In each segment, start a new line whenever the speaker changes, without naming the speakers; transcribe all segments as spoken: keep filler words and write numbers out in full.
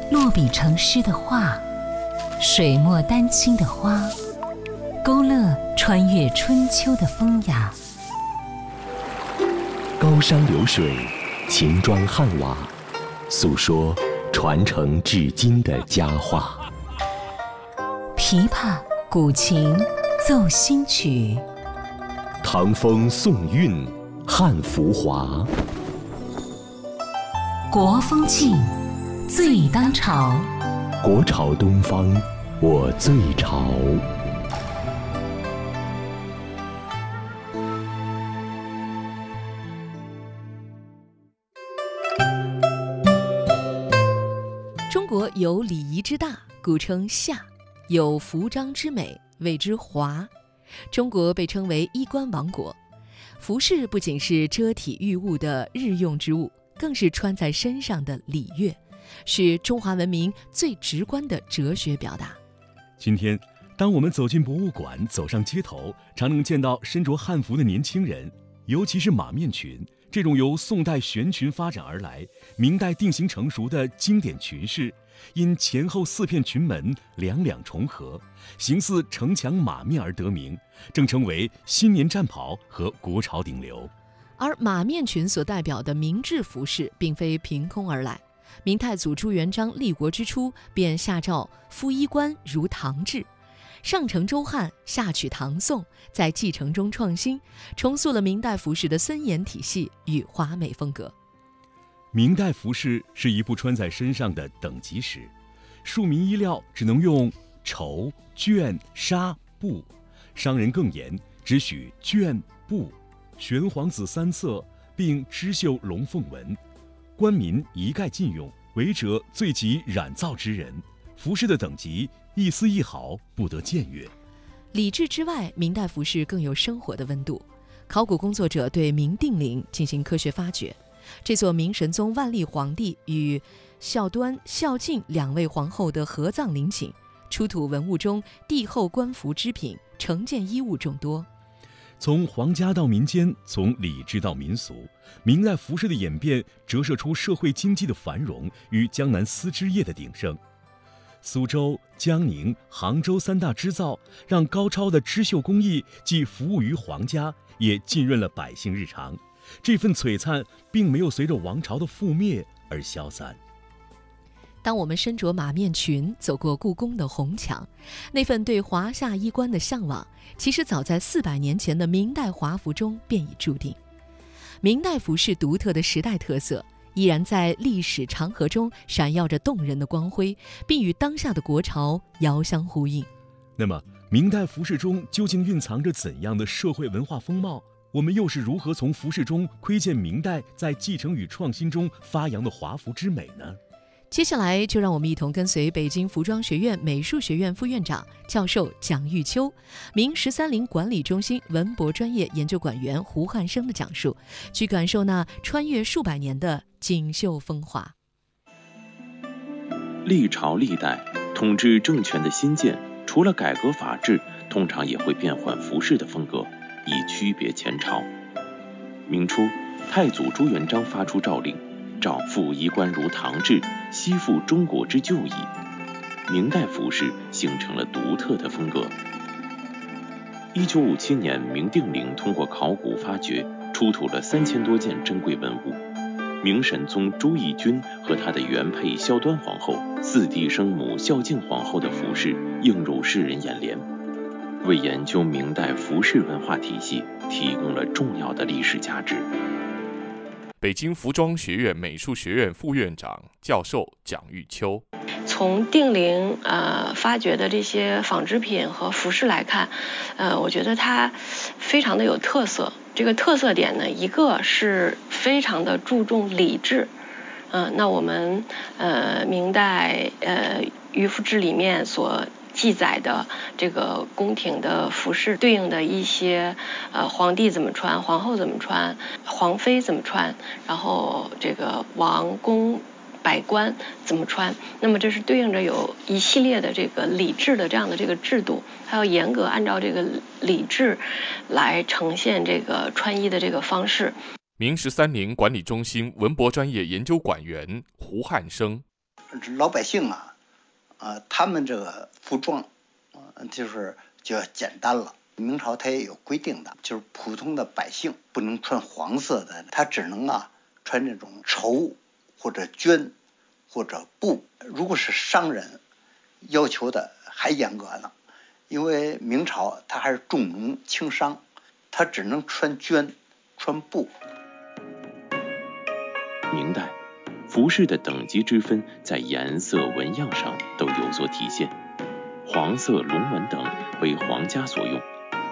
落笔成诗的画，水墨丹青的花，勾勒穿越春秋的风雅。
高山流水，秦砖汉瓦，诉说传承至今的佳话。
琵琶、古琴，奏新曲。
唐风宋韵，汉浮华。
国风劲，最当朝。
国潮东方，我最潮。
中国有礼仪之大，故称夏；有服装之美，谓之华。中国被称为衣冠王国，服饰不仅是遮体御物的日用之物，更是穿在身上的礼乐，是中华文明最直观的哲学表达。
今天，当我们走进博物馆，走上街头，常能见到身着汉服的年轻人，尤其是马面裙，这种由宋代悬裙发展而来，明代定型成熟的经典裙式，因前后四片裙门两两重合，形似城墙马面而得名，正称为新年战袍和国潮顶流。
而马面裙所代表的明制服饰并非凭空而来，明太祖朱元璋立国之初便下诏夫衣冠如唐制，上承周汉，下取唐宋，在继承中创新，重塑了明代服饰的森严体系与华美风格。
明代服饰是一部穿在身上的等级史，庶民衣料只能用绸、绢、纱、布，商人更严，只许绢、布、玄黄紫三色，并织绣龙凤纹。官民一概禁用，违者罪及染造之人。服饰的等级一丝一毫不得僭越。
礼制之外，明代服饰更有生活的温度。考古工作者对明定陵进行科学发掘，这座明神宗万历皇帝与孝端、孝敬两位皇后的合葬陵寝，出土文物中帝后官服织品、成件衣物众多。
从皇家到民间，从礼制到民俗，明代服饰的演变折射出社会经济的繁荣与江南丝织业的鼎盛。苏州、江宁、杭州三大织造，让高超的织绣工艺既服务于皇家，也浸润了百姓日常。这份璀璨并没有随着王朝的覆灭而消散。
当我们身着马面裙走过故宫的红墙，那份对华夏衣冠的向往，其实早在四百年前的明代华服中便已注定。明代服饰独特的时代特色，依然在历史长河中闪耀着动人的光辉，并与当下的国潮遥相呼应。
那么，明代服饰中究竟蕴藏着怎样的社会文化风貌？我们又是如何从服饰中窥见明代在继承与创新中发扬的华服之美呢？
接下来就让我们一同跟随北京服装学院美术学院副院长、教授蒋玉秋，明十三陵管理中心文博专业研究馆员胡汉生的讲述，去感受那穿越数百年的锦绣风华。
历朝历代统治政权的新建，除了改革法制，通常也会变换服饰的风格，以区别前朝。明初，太祖朱元璋发出诏令，诏复衣冠如唐制，悉复中国之旧义。明代服饰形成了独特的风格。一九五七年，明定陵通过考古发掘，出土了三千多件珍贵文物。明神宗朱翊钧和他的原配孝端皇后、四弟生母孝敬皇后的服饰映入世人眼帘，为研究明代服饰文化体系提供了重要的历史价值。
北京服装学院美术学院副院长、教授蒋玉秋。
从定陵呃发掘的这些纺织品和服饰来看，呃，我觉得它非常的有特色。这个特色点呢，一个是非常的注重礼制，嗯、呃，那我们呃明代呃渔夫志里面所记载的这个宫廷的服饰对应的一些呃皇帝怎么穿，皇后怎么穿，皇妃怎么穿，然后这个王公百官怎么穿，那么这是对应着有一系列的这个礼制的这样的这个制度，还要严格按照这个礼制来呈现这个穿衣的这个方式。
明十三陵管理中心文博专业研究馆员胡汉生。
老百姓啊，呃，他们这个服装，呃，就是就要简单了。明朝它也有规定的，就是普通的百姓不能穿黄色的，他只能啊穿这种绸或者绢或者布。如果是商人，要求的还严格呢，因为明朝它还是重农轻商，他只能穿绢穿布。
明代服饰的等级之分在颜色纹样上都有所体现，黄色、龙纹等为皇家所用。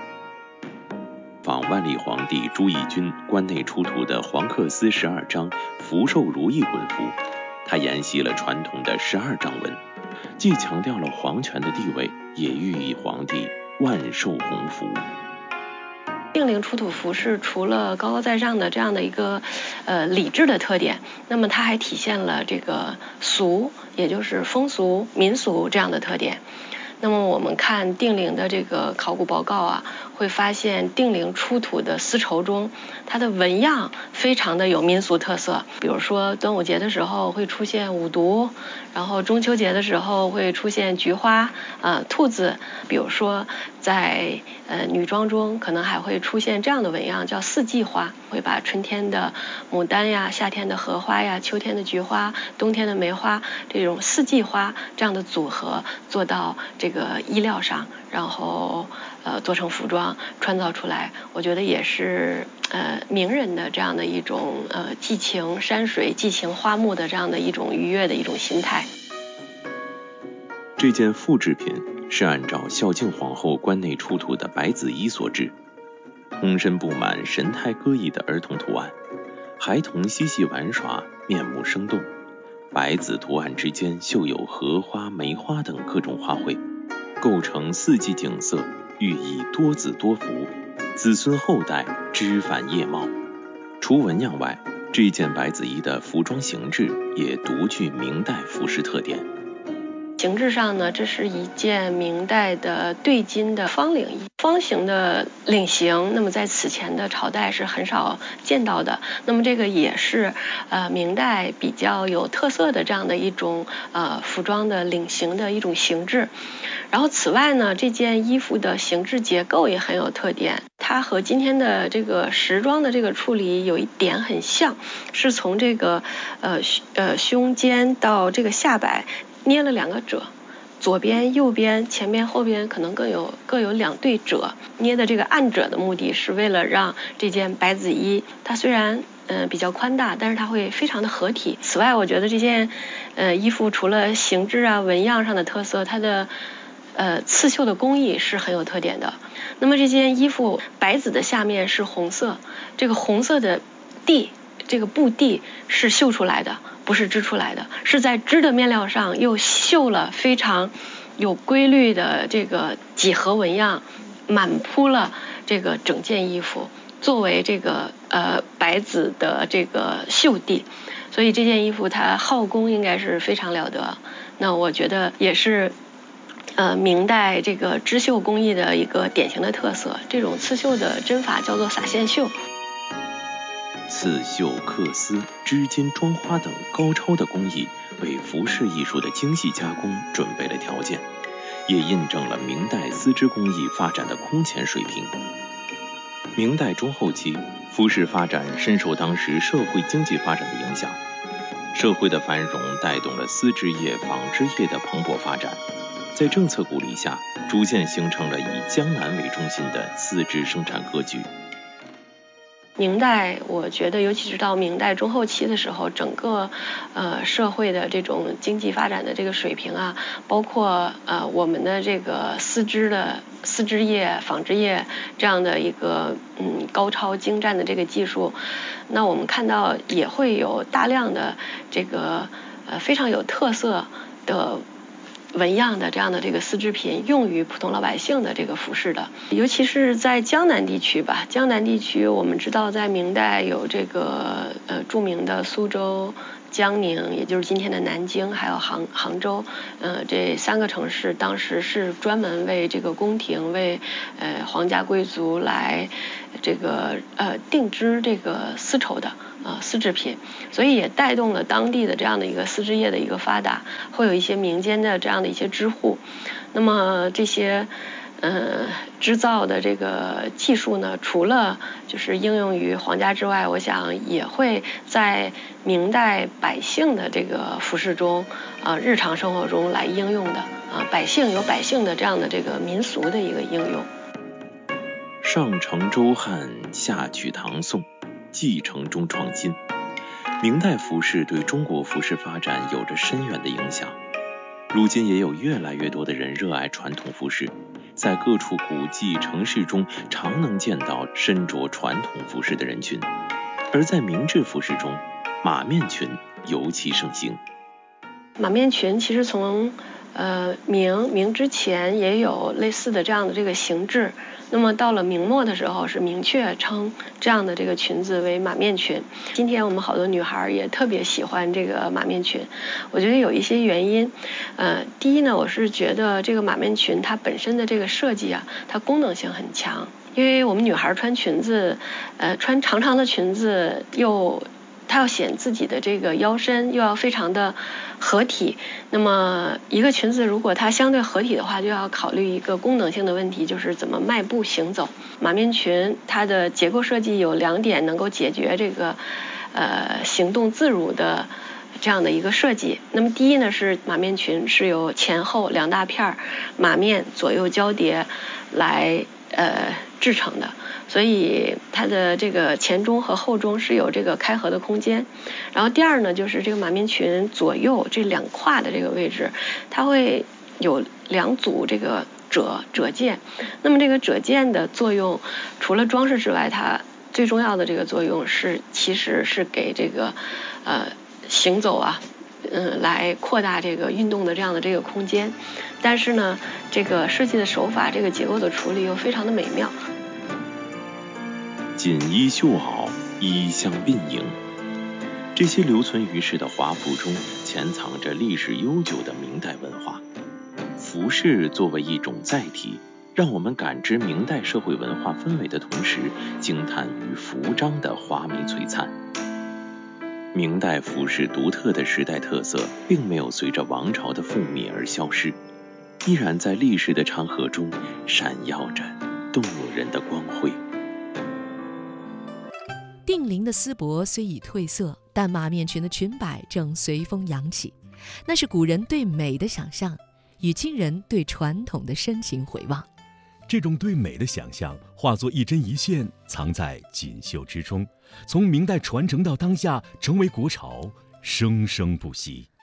仿万历皇帝朱翊钧关内出土的黄克丝十二章福寿如意纹服，它沿袭了传统的十二章纹，既强调了皇权的地位，也寓意皇帝万寿鸿福。
定陵出土服饰除了高高在上的这样的一个呃礼制的特点，那么它还体现了这个俗，也就是风俗民俗这样的特点。那么我们看定陵的这个考古报告啊，会发现定陵出土的丝绸中，它的纹样非常的有民俗特色。比如说端午节的时候会出现五毒，然后中秋节的时候会出现菊花、呃兔子。比如说在呃女装中可能还会出现这样的纹样，叫四季花，会把春天的牡丹呀、夏天的荷花呀、秋天的菊花、冬天的梅花这种四季花这样的组合做到这个衣料上，然后呃做成服装穿造出来。我觉得也是呃名人的这样的一种呃寄情山水、寄情花木的这样的一种愉悦的一种心态。
这件复制品是按照孝敬皇后关内出土的白子衣所制，浑身布满神态各异的儿童图案，孩童嬉戏玩耍，面目生动。白子图案之间绣有荷花、梅花等各种花卉，构成四季景色，寓意多子多福，子孙后代枝繁叶茂。除纹样外，这件白子衣的服装形制也独具明代服饰特点。
形制上呢，这是一件明代的对襟的方领衣，方形的领型，那么在此前的朝代是很少见到的。那么这个也是呃明代比较有特色的这样的一种呃服装的领型的一种形制。然后此外呢，这件衣服的形制结构也很有特点，它和今天的这个时装的这个处理有一点很像，是从这个呃呃胸肩到这个下摆捏了两个褶，左边、右边、前边、后边可能各有各有两对褶。捏的这个暗褶的目的是为了让这件白子衣，它虽然呃比较宽大，但是它会非常的合体。此外，我觉得这件呃衣服除了形制啊、纹样上的特色，它的呃刺绣的工艺是很有特点的。那么这件衣服白子的下面是红色，这个红色的地，这个布地是绣出来的，不是织出来的，是在织的面料上又绣了非常有规律的这个几何纹样，满铺了这个整件衣服，作为这个呃白子的这个绣地。所以这件衣服它耗工应该是非常了得。那我觉得也是呃明代这个织绣工艺的一个典型的特色。这种刺绣的针法叫做撒线绣。
刺绣、刻丝、织金、装花等高超的工艺，为服饰艺术的精细加工准备了条件，也印证了明代丝织工艺发展的空前水平。明代中后期，服饰发展深受当时社会经济发展的影响，社会的繁荣带动了丝织业、纺织业的蓬勃发展，在政策鼓励下，逐渐形成了以江南为中心的丝织生产格局。
明代，我觉得尤其是到明代中后期的时候，整个呃社会的这种经济发展的这个水平啊，包括呃我们的这个丝织的丝织业、纺织业这样的一个嗯高超精湛的这个技术，那我们看到也会有大量的这个呃非常有特色的纹样的这样的这个丝织品用于普通老百姓的这个服饰的，尤其是在江南地区吧。江南地区我们知道在明代有这个呃著名的苏州江宁，也就是今天的南京，还有杭杭州，呃，这三个城市当时是专门为这个宫廷、为呃皇家贵族来这个呃定制这个丝绸的呃丝织品，所以也带动了当地的这样的一个丝织业的一个发达，会有一些民间的这样的一些织户。那么这些呃织造的这个技术呢，除了就是应用于皇家之外，我想也会在明代百姓的这个服饰中啊、呃、日常生活中来应用的啊，百姓有百姓的这样的这个民俗的一个应用。
上承周汉，下取唐宋，继承中创新。明代服饰对中国服饰发展有着深远的影响。如今也有越来越多的人热爱传统服饰，在各处古迹城市中常能见到身着传统服饰的人群。而在明制服饰中，马面裙尤其盛行。
马面裙其实从呃明明之前也有类似的这样的这个形制，那么到了明末的时候是明确称这样的这个裙子为马面裙。今天我们好多女孩也特别喜欢这个马面裙，我觉得有一些原因。呃，第一呢，我是觉得这个马面裙它本身的这个设计啊，它功能性很强。因为我们女孩穿裙子，呃，穿长长的裙子又它要显自己的这个腰身，又要非常的合体。那么一个裙子如果它相对合体的话，就要考虑一个功能性的问题，就是怎么迈步行走。马面裙它的结构设计有两点能够解决这个呃行动自如的这样的一个设计。那么第一呢，是马面裙是由前后两大片马面左右交叠来呃制成的，所以它的这个前中和后中是有这个开合的空间。然后第二呢，就是这个马面裙左右这两胯的这个位置，它会有两组这个褶褶件。那么这个褶件的作用，除了装饰之外，它最重要的这个作用是，其实是给这个呃行走啊，嗯，来扩大这个运动的这样的这个空间。但是呢，这个设计的手法，这个结构的处理又非常的美妙。
锦衣绣袄，衣香鬓影，这些留存于世的华服中，潜藏着历史悠久的明代文化。服饰作为一种载体，让我们感知明代社会文化氛围的同时，惊叹于服装的华美璀璨。明代服饰独特的时代特色，并没有随着王朝的覆灭而消失，依然在历史的长河中闪耀着动人的光辉。
定陵的丝帛虽已褪色，但马面裙的裙摆正随风扬起，那是古人对美的想象，与今人对传统的深情回望。
这种对美的想象化作一针一线，藏在锦绣之中，从明代传承到当下，成为国潮，生生不息。